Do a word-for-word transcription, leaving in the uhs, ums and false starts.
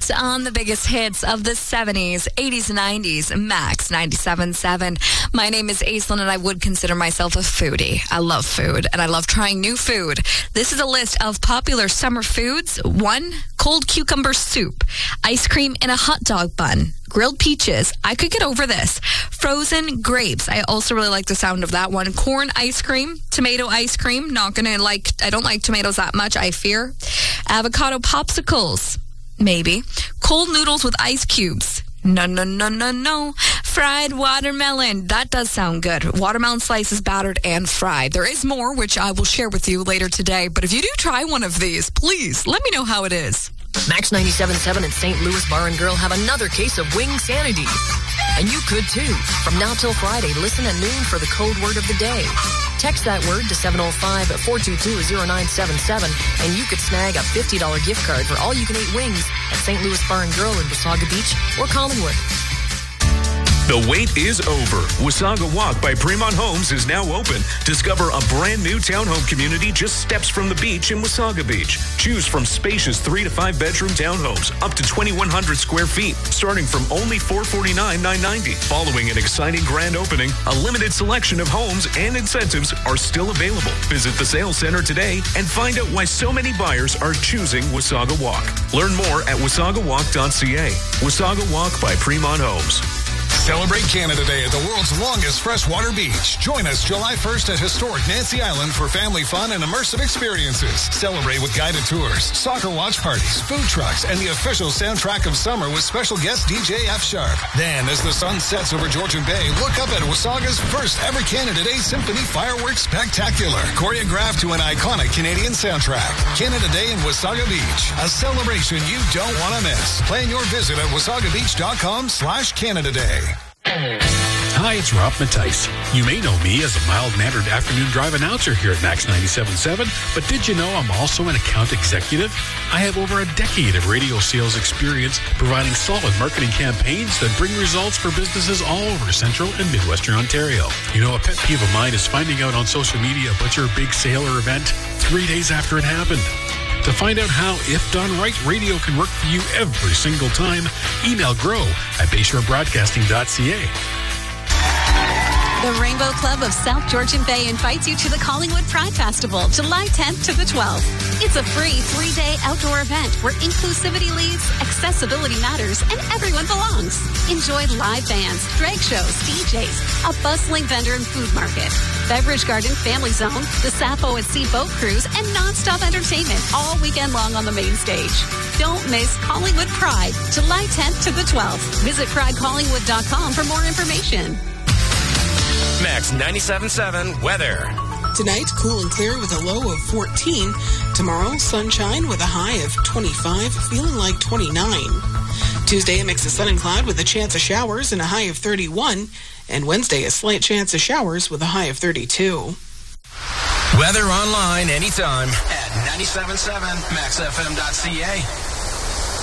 Max on the biggest hits of the seventies, eighties, nineties. Max ninety-seven point seven. My name is Aislinn, and I would consider myself a foodie. I love food, and I love trying new food. This is a list of popular summer foods. One, cold cucumber soup. Ice cream in a hot dog bun. Grilled peaches. I could get over this. Frozen grapes. I also really like the sound of that one. Corn ice cream. Tomato ice cream. Not gonna like, I don't like tomatoes that much, I fear. Avocado popsicles. Maybe. Cold noodles with ice cubes. No, no, no, no, no. Fried watermelon. That does sound good. Watermelon slices battered and fried. There is more, which I will share with you later today. But if you do try one of these, please let me know how it is. Max ninety-seven point seven and Saint Louis Bar and Grill have another case of wing sanity. And you could too. From now till Friday, listen at noon for the code word of the day. Text that word to seven oh five, four two two, oh nine seven seven, and you could snag a fifty dollars gift card for all-you-can-eat wings at Saint Louis Bar and Grill in Wasaga Beach or Collingwood. The wait is over. Wasaga Walk by Fremont Homes is now open. Discover a brand new townhome community just steps from the beach in Wasaga Beach. Choose from spacious three to five bedroom townhomes up to twenty-one hundred square feet, starting from only four hundred forty-nine thousand nine hundred ninety dollars. Following an exciting grand opening, a limited selection of homes and incentives are still available. Visit the sales center today and find out why so many buyers are choosing Wasaga Walk. Learn more at wasaga walk dot c a. Wasaga Walk by Fremont Homes. Celebrate Canada Day at the world's longest freshwater beach. Join us July first at historic Nancy Island for family fun and immersive experiences. Celebrate with guided tours, soccer watch parties, food trucks, and the official soundtrack of summer with special guest D J F Sharp. Then, as the sun sets over Georgian Bay, look up at Wasaga's first ever Canada Day Symphony Fireworks Spectacular, choreographed to an iconic Canadian soundtrack. Canada Day in Wasaga Beach, a celebration you don't want to miss. Plan your visit at wasaga beach dot com slash Canada Day. Hi, it's Rob Mattice. You may know me as a mild-mannered afternoon drive announcer here at Max ninety-seven point seven, but did you know I'm also an account executive? I have over a decade of radio sales experience providing solid marketing campaigns that bring results for businesses all over Central and Midwestern Ontario. You know, a pet peeve of mine is finding out on social media about your big sale or event three days after it happened. To find out how, if done right, radio can work for you every single time, email grow at bayshore broadcasting dot c a. The Rainbow Club of South Georgian Bay invites you to the Collingwood Pride Festival, July tenth to the twelfth. It's a free three-day outdoor event where inclusivity leads, accessibility matters, and everyone belongs. Enjoy live bands, drag shows, D Js, a bustling vendor and food market, beverage garden, family zone, the Sappho at Sea boat cruise, and non-stop entertainment all weekend long on the main stage. Don't miss Collingwood Pride, July tenth to the twelfth. Visit pride collingwood dot com for more information. Max ninety-seven point seven weather. Tonight, cool and clear with a low of fourteen. Tomorrow, sunshine with a high of twenty-five, feeling like twenty-nine. Tuesday, a mix of sun and cloud with a chance of showers and a high of thirty-one. And Wednesday, a slight chance of showers with a high of thirty-two. Weather online anytime at ninety-seven point seven max f m dot c a.